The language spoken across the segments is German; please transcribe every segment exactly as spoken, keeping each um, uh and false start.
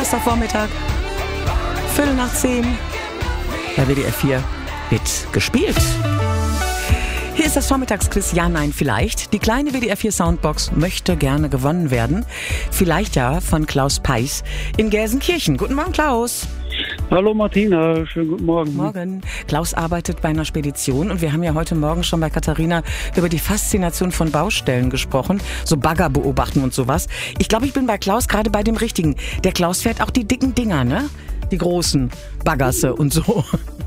Donnerstagvormittag, Viertel nach zehn, bei W D R vier wird gespielt. Hier ist das Vormittagsquiz Ja, Nein, Vielleicht. Die kleine W D R vier Soundbox möchte gerne gewonnen werden. Vielleicht ja von Klaus Peiß in Gelsenkirchen. Guten Morgen, Klaus. Hallo Martina, schönen guten Morgen. Morgen. Klaus arbeitet bei einer Spedition und wir haben ja heute Morgen schon bei Katharina über die Faszination von Baustellen gesprochen, so Bagger beobachten und sowas. Ich glaube, ich bin bei Klaus gerade bei dem Richtigen. Der Klaus fährt auch die dicken Dinger, ne? Die großen Baggerse und so.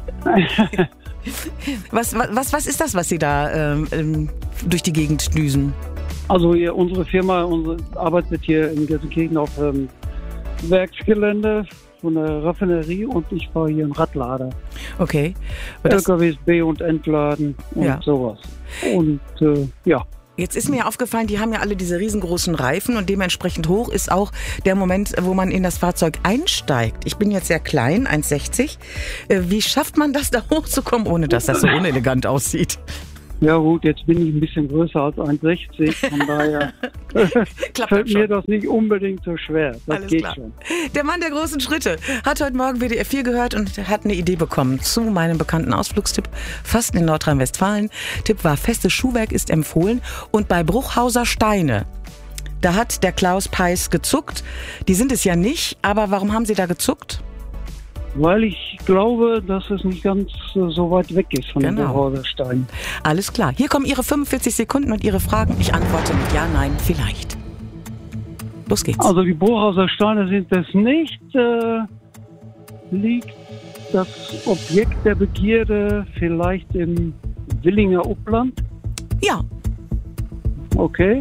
Was, was, was ist das, was Sie da ähm, durch die Gegend düsen? Also ja, unsere Firma unsere arbeitet hier in Gelsenkirchen auf ähm, Werksgelände von der Raffinerie und ich fahre hier einen Radlader. Okay. L K Ws B- und entladen und ja. sowas. Und äh, ja. Jetzt ist mir aufgefallen, die haben ja alle diese riesengroßen Reifen und dementsprechend hoch ist auch der Moment, wo man in das Fahrzeug einsteigt. Ich bin jetzt sehr klein, eins sechzig. Wie schafft man das, da hochzukommen, ohne dass das so unelegant aussieht? Ja gut, jetzt bin ich ein bisschen größer als eins sechzig, von daher fällt mir das nicht unbedingt so schwer. Das Alles geht klar. schon. Der Mann der großen Schritte hat heute Morgen W D R vier gehört und hat eine Idee bekommen zu meinem bekannten Ausflugstipp, fast in Nordrhein-Westfalen. Tipp war, festes Schuhwerk ist empfohlen und bei Bruchhauser Steine, da hat der Klaus Peiß gezuckt. Die sind es ja nicht, aber warum haben Sie da gezuckt? Weil ich glaube, dass es nicht ganz äh, so weit weg ist von Genau. dem Bruchhauser Stein. Alles klar. Hier kommen Ihre fünfundvierzig Sekunden und Ihre Fragen. Ich antworte mit Ja, Nein, Vielleicht. Los geht's. Also die Bruchhauser Steine sind es nicht. Äh, liegt das Objekt der Begierde vielleicht im Willinger Upland? Ja. Okay.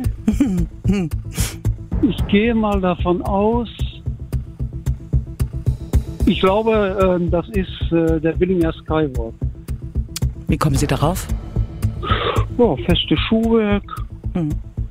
Ich gehe mal davon aus, ich glaube, äh, das ist äh, der Willinger Skywalk. Wie kommen Sie darauf? Ja, festes Schuhwerk. Hm.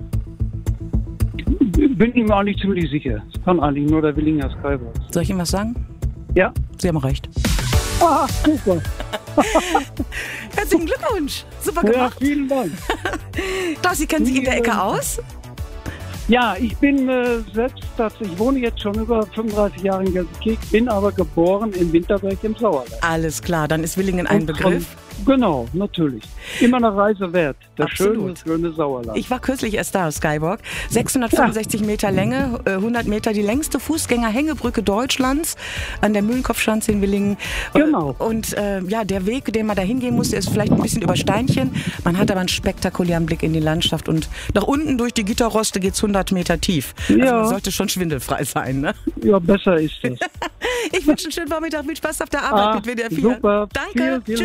Bin ich mir eigentlich ziemlich sicher. Es kann eigentlich nur der Willinger Skywalk sein. Soll ich Ihnen was sagen? Ja. Sie haben recht. Ah, super. Herzlichen Glückwunsch. Super Ja, gemacht. vielen Dank. Klaus, Sie kennen sich in der Ecke aus? Ja, ich bin äh, selbst tatsächlich, ich wohne jetzt schon über fünfunddreißig Jahre in Gelsenkirchen, bin aber geboren in Winterberg im Sauerland. Alles klar, dann ist Willingen ein Und Begriff. Von, genau, natürlich. Immer eine Reise wert. Das Absolut. schöne, schöne Sauerland. Ich war kürzlich erst da, Skywalk. sechshundertfünfundsechzig ja. Meter Länge, äh, hundert Meter, die längste Fußgängerhängebrücke Deutschlands an der Mühlenkopfschanze in Willingen. Genau. Und äh, ja, der Weg, den man da hingehen muss, der ist vielleicht ein bisschen über Steinchen. Man hat aber einen spektakulären Blick in die Landschaft und nach unten durch die Gitterroste geht's hundert Meter tief. Also ja. man sollte schon schwindelfrei sein, ne? Ja, besser ist es. Ich wünsche einen schönen Vormittag, viel Spaß auf der Arbeit ah, mit W D R vier. Super. Danke. Vielen, vielen Tschüss.